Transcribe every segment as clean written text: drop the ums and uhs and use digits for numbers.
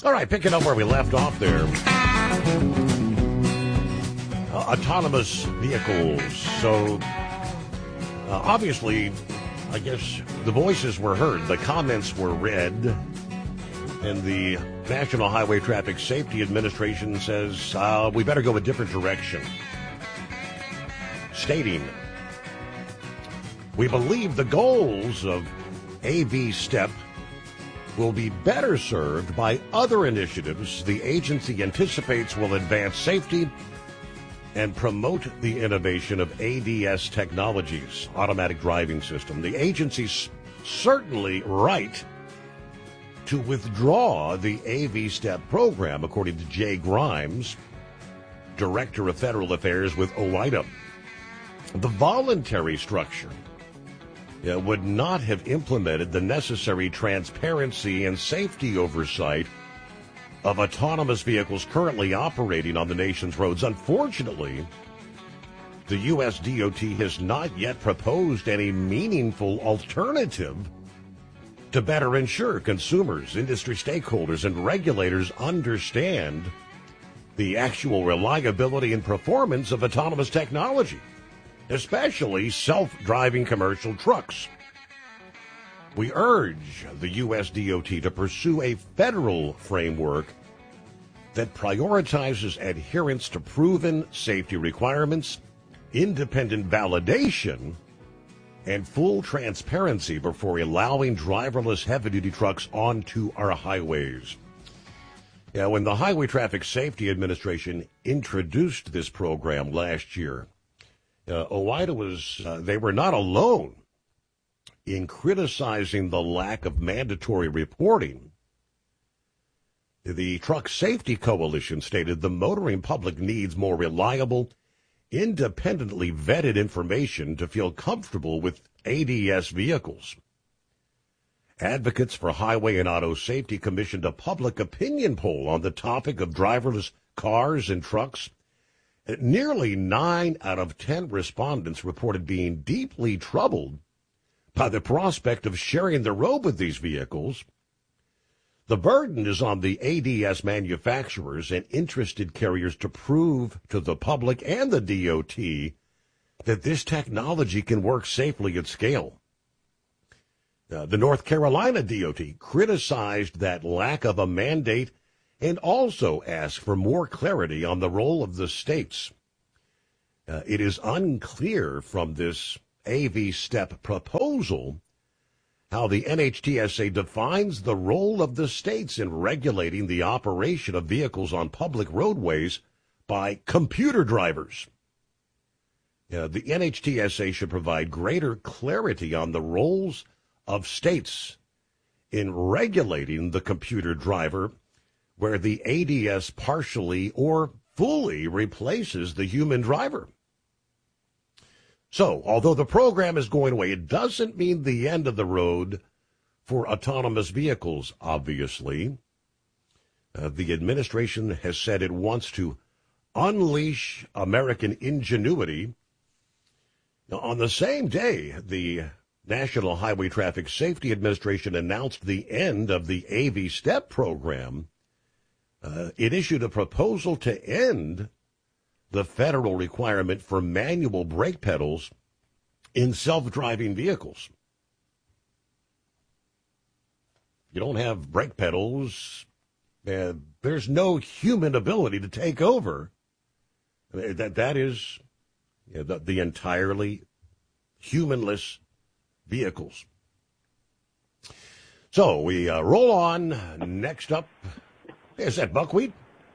All right, picking up where we left off there. Autonomous vehicles. So, obviously, I guess the voices were heard, the comments were read, and the National Highway Traffic Safety Administration says we better go a different direction. Stating, we believe the goals of AV STEP will be better served by other initiatives the agency anticipates will advance safety and promote the innovation of ADS technologies, automatic driving system. The agency's certainly right to withdraw the AV STEP program, according to Jay Grimes, Director of Federal Affairs with OOIDA. The voluntary structure would not have implemented the necessary transparency and safety oversight of autonomous vehicles currently operating on the nation's roads. Unfortunately, the U.S. DOT has not yet proposed any meaningful alternative to better ensure consumers, industry stakeholders, and regulators understand the actual reliability and performance of autonomous technology, especially self-driving commercial trucks. We urge the U.S. DOT to pursue a federal framework that prioritizes adherence to proven safety requirements, independent validation, and full transparency before allowing driverless heavy-duty trucks onto our highways. Now, when the Highway Traffic Safety Administration introduced this program last year, OOIDA they were not alone in criticizing the lack of mandatory reporting. The Truck Safety Coalition stated the motoring public needs more reliable, independently vetted information to feel comfortable with ADS vehicles. Advocates for Highway and Auto Safety commissioned a public opinion poll on the topic of driverless cars and trucks. Nearly 9 out of 10 respondents reported being deeply troubled by the prospect of sharing the road with these vehicles. The burden is on the ADS manufacturers and interested carriers to prove to the public and the DOT that this technology can work safely at scale. The North Carolina DOT criticized that lack of a mandate and also asked for more clarity on the role of the states. It is unclear from this AV STEP proposal how the NHTSA defines the role of the states in regulating the operation of vehicles on public roadways by computer drivers. The NHTSA should provide greater clarity on the roles of states in regulating the computer driver, where the ADS partially or fully replaces the human driver. So, although the program is going away, it doesn't mean the end of the road for autonomous vehicles, obviously. The administration has said it wants to unleash American ingenuity. Now, on the same day, the National Highway Traffic Safety Administration announced the end of the AV STEP program. It issued a proposal to end the federal requirement for manual brake pedals in self-driving vehicles. You don't have brake pedals, there's no human ability to take over. That is the entirely humanless vehicles. So we roll on. Next up, is that Buckwheat?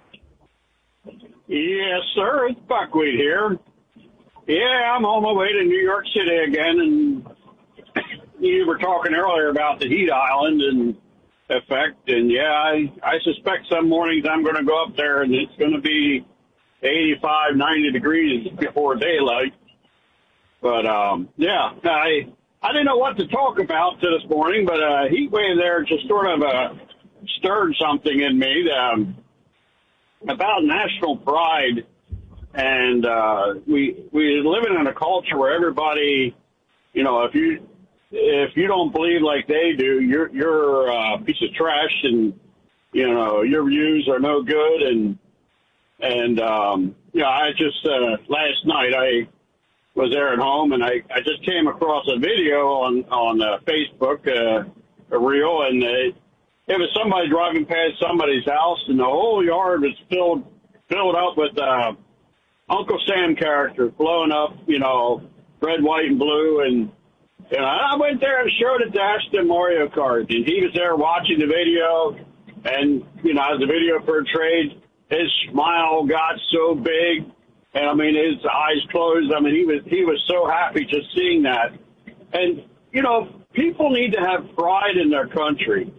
Yes, sir. It's Buckwheat here. Yeah, I'm on my way to New York City again, and you were talking earlier about the heat island and effect, and yeah, I suspect some mornings I'm going to go up there, and it's going to be 85, 90 degrees before daylight. But, yeah, I didn't know what to talk about this morning, but heat wave there just sort of stirred something in me about national pride. And we living in a culture where everybody, you know, if you don't believe like they do, you're a piece of trash, and your views are no good. I just, last night I was there at home and I just came across a video on Facebook, a reel, and it was somebody driving past somebody's house and the whole yard was filled up with, Uncle Sam characters blowing up, red, white, and blue. And I went there and showed it to Ashton Mario Kart, and he was there watching the video. And, as the video portrayed, his smile got so big. And, his eyes closed. He was so happy just seeing that. And, people need to have pride in their country.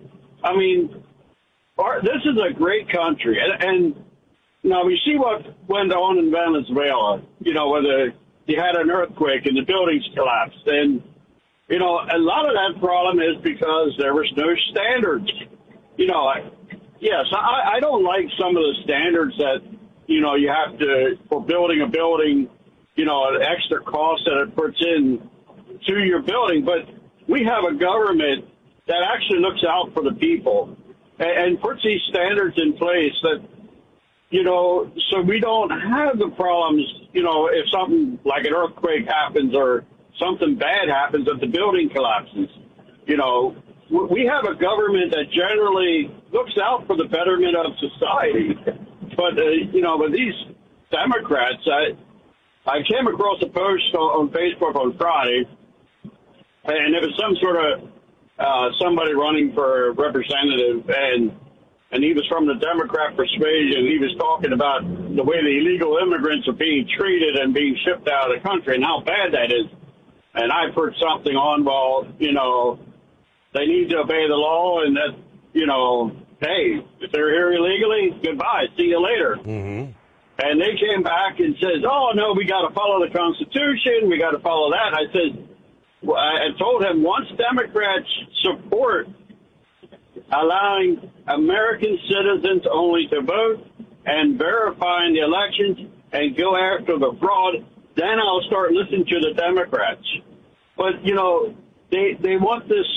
This is a great country. And now we see what went on in Venezuela, where you had an earthquake and the buildings collapsed. And, a lot of that problem is because there was no standards. Yes, I don't like some of the standards that, you have to, for building a building, an extra cost that it puts in to your building. But we have a government that actually looks out for the people and puts these standards in place that, so we don't have the problems, if something like an earthquake happens or something bad happens, that the building collapses. We have a government that generally looks out for the betterment of society. But, with these Democrats, I came across a post on Facebook on Friday, and it was some sort of somebody running for representative, and he was from the Democrat persuasion. He was talking about the way the illegal immigrants are being treated and being shipped out of the country and how bad that is. And I put something on, they need to obey the law and that, hey, if they're here illegally, goodbye, see you later. Mm-hmm. And they came back and says, oh, no, we got to follow the Constitution. We got to follow that. I said, I told him once Democrats support allowing American citizens only to vote and verifying the elections and go after the fraud, then I'll start listening to the Democrats. But, they want this,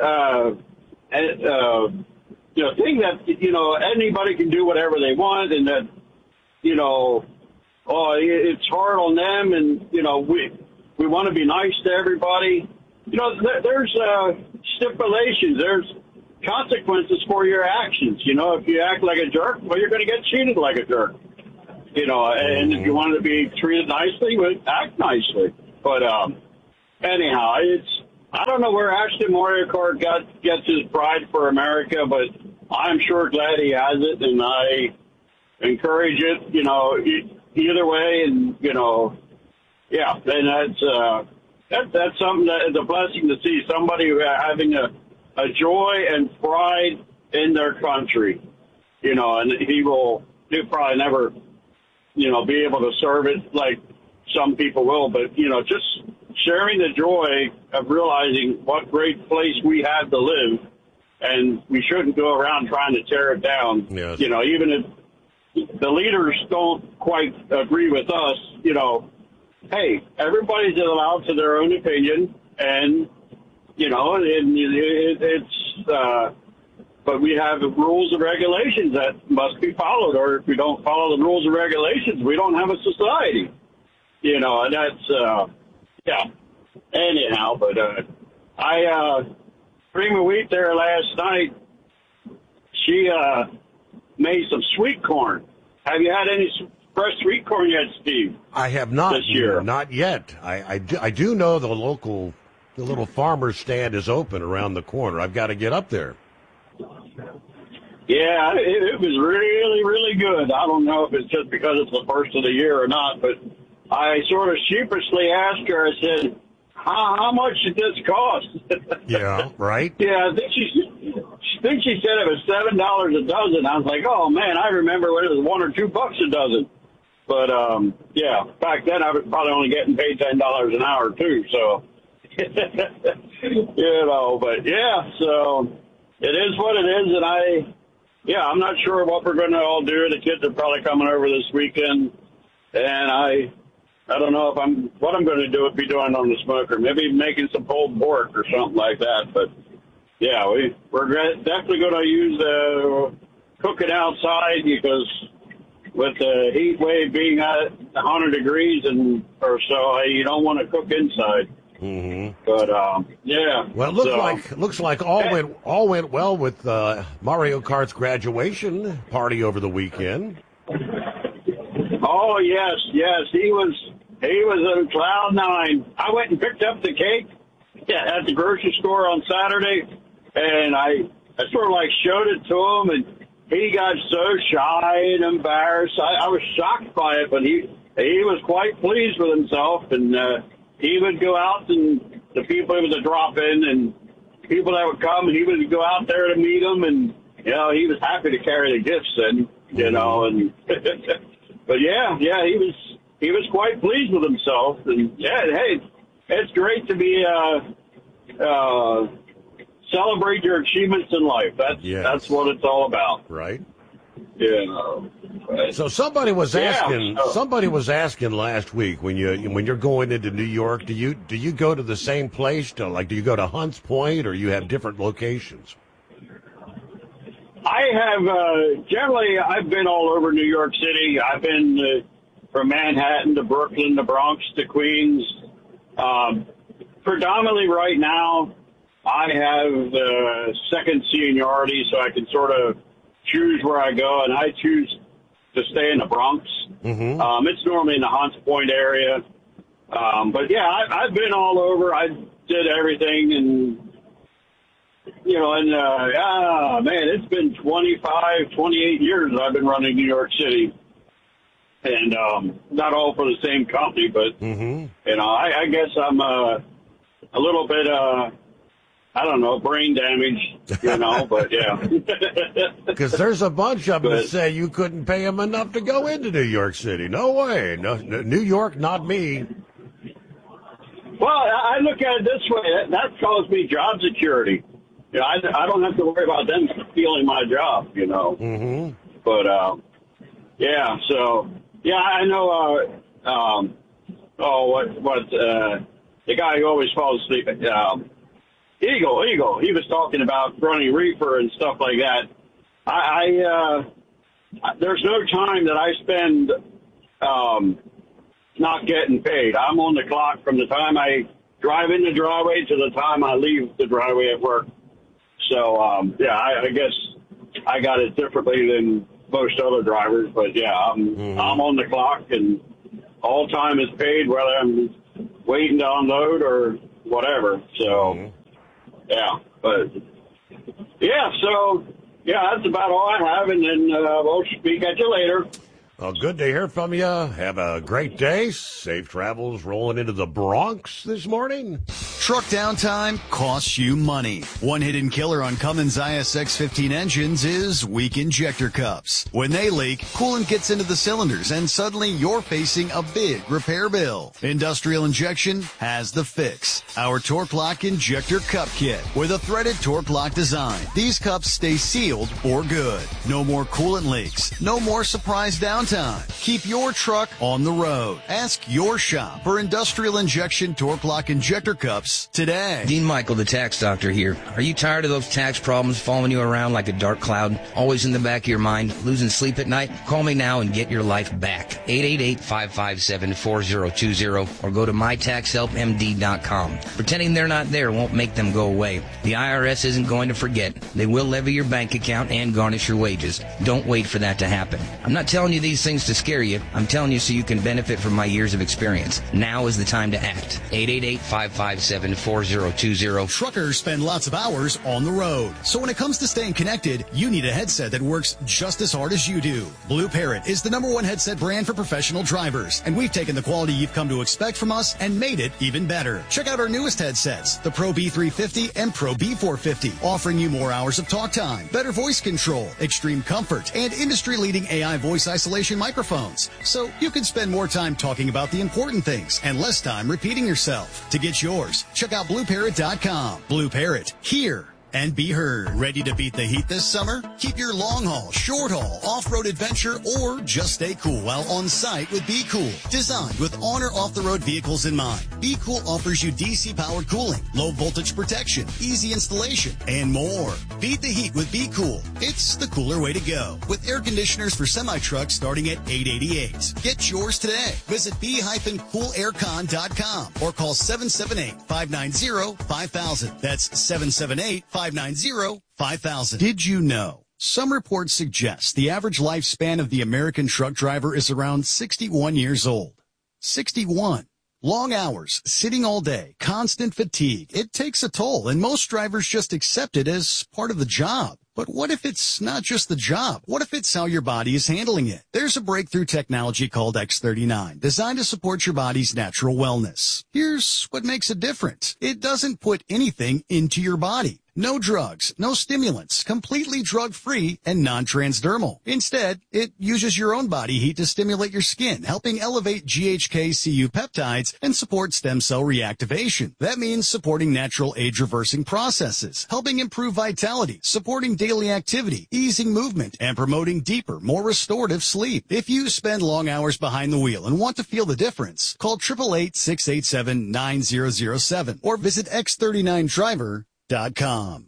thing that, anybody can do whatever they want and that, it's hard on them and, we want to be nice to everybody. There's stipulations. There's consequences for your actions. If you act like a jerk, well, you're going to get treated like a jerk. And if you want to be treated nicely, well, act nicely. But anyhow, I don't know where Ashton Mario Kart gets his pride for America, but I'm sure glad he has it, and I encourage it, either way, and, yeah, and that's something that is a blessing to see somebody having a joy and pride in their country, and he'll probably never, be able to serve it like some people will, but, just sharing the joy of realizing what great place we have to live, and we shouldn't go around trying to tear it down. Yes. Even if the leaders don't quite agree with us, hey, everybody's allowed to their own opinion, and, but we have rules and regulations that must be followed, or if we don't follow the rules and regulations, we don't have a society, and that's, yeah. Anyhow, but I Prima Wheat there last night, she made some sweet corn. Have you had any fresh sweet corn yet, Steve? I have not this year. Not yet. I do know the little farmer's stand is open around the corner. I've got to get up there. Yeah, it was really, really good. I don't know if it's just because it's the first of the year or not, but I sort of sheepishly asked her, I said, how much did this cost? Yeah, right? Yeah, I think she said it was $7 a dozen. I was like, oh, man, I remember when it was $1 or $2 a dozen. But, yeah, back then I was probably only getting paid $10 an hour, too. So, but, yeah, so it is what it is. And I'm not sure what we're going to all do. The kids are probably coming over this weekend. And I don't know what I'm going to be doing on the smoker. Maybe making some pulled pork or something like that. But, yeah, we're definitely going to use cooking outside because with the heat wave being at 100 degrees or so, you don't want to cook inside. Mm-hmm. But yeah. Well, it looks like all went well with Mario Kart's graduation party over the weekend. Oh yes, he was on cloud nine. I went and picked up the cake at the grocery store on Saturday, and I sort of like showed it to him, and he got so shy and embarrassed. I was shocked by it, but he was quite pleased with himself, and he would go out, and the people he would drop in, and people that would come, he would go out there to meet them, and he was happy to carry the gifts in, and but yeah, he was quite pleased with himself, and hey, it's great to be celebrate your achievements in life. That's what it's all about, right? Yeah. So somebody was asking last week when you're going into New York, do you go to the same place? Do you go to Hunts Point, or you have different locations? I have generally I've been all over New York City. I've been from Manhattan to Brooklyn to Bronx to Queens. Predominantly right now, I have second seniority, so I can sort of choose where I go, and I choose to stay in the Bronx. Mm-hmm. It's normally in the Hunts Point area. But yeah, I've been all over. I did everything, and man, it's been 25, 28 years I've been running New York City. And not all for the same company, but, I guess I'm a little bit, brain damage, but yeah. Because there's a bunch of them that say you couldn't pay them enough to go into New York City. No way. No, New York, not me. Well, I look at it this way. That calls me job security. I don't have to worry about them stealing my job, Mm-hmm. But, yeah, so, yeah, I know, the guy who always falls asleep, Eagle, he was talking about running reefer and stuff like that. There's no time that I spend, not getting paid. I'm on the clock from the time I drive in the driveway to the time I leave the driveway at work. So, I guess I got it differently than most other drivers, but yeah, I'm on the clock, and all time is paid, whether I'm waiting to unload or whatever. So, that's about all I have, and then we'll speak at you later. Well, good to hear from you. Have a great day. Safe travels rolling into the Bronx this morning. Truck downtime costs you money. One hidden killer on Cummins ISX-15 engines is weak injector cups. When they leak, coolant gets into the cylinders, and suddenly you're facing a big repair bill. Industrial Injection has the fix. Our Torque Lock Injector Cup Kit with a threaded Torque Lock design. These cups stay sealed for good. No more coolant leaks. No more surprise downtime. Keep your truck on the road. Ask your shop for Industrial Injection Torque Lock Injector Cups today. Dean Michael, the tax doctor here. Are you tired of those tax problems following you around like a dark cloud, always in the back of your mind, losing sleep at night? Call me now and get your life back. 888-557-4020 or go to mytaxhelpmd.com. Pretending they're not there won't make them go away. The IRS isn't going to forget. They will levy your bank account and garnish your wages. Don't wait for that to happen. I'm not telling you these things to scare you. I'm telling you so you can benefit from my years of experience. Now is the time to act. 888-557-4020. Truckers spend lots of hours on the road. So when it comes to staying connected, you need a headset that works just as hard as you do. Blue Parrot is the #1 headset brand for professional drivers, and we've taken the quality you've come to expect from us and made it even better. Check out our newest headsets, the Pro B350 and Pro B450, offering you more hours of talk time, better voice control, extreme comfort, and industry-leading AI voice isolation microphones, so you can spend more time talking about the important things and less time repeating yourself. To get yours, check out BlueParrot.com. Blue Parrot, here and be heard. Ready to beat the heat this summer? Keep your long haul, short haul, off-road adventure, or just stay cool while on site with Be Cool. Designed with on or off-the-road vehicles in mind, Be Cool offers you DC-powered cooling, low voltage protection, easy installation, and more. Beat the heat with Be Cool. It's the cooler way to go. With air conditioners for semi-trucks starting at $888. Get yours today. Visit b-coolaircon.com or call 778-590-5000. That's 778-590-5000. Did you know? Some reports suggest the average lifespan of the American truck driver is around 61 years old. 61. Long hours, sitting all day, constant fatigue. It takes a toll, and most drivers just accept it as part of the job. But what if it's not just the job? What if it's how your body is handling it? There's a breakthrough technology called X39, designed to support your body's natural wellness. Here's what makes it different. It doesn't put anything into your body. No drugs, no stimulants, completely drug-free and non-transdermal. Instead, it uses your own body heat to stimulate your skin, helping elevate GHK-Cu peptides and support stem cell reactivation. That means supporting natural age-reversing processes, helping improve vitality, supporting daily activity, easing movement, and promoting deeper, more restorative sleep. If you spend long hours behind the wheel and want to feel the difference, call 888-687-9007 or visit X39Driver.com.